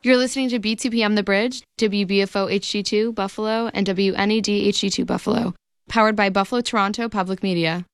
You're listening to B2PM The Bridge, WBFO HD2 Buffalo, and WNED HD2 Buffalo, powered by Buffalo Toronto Public Media.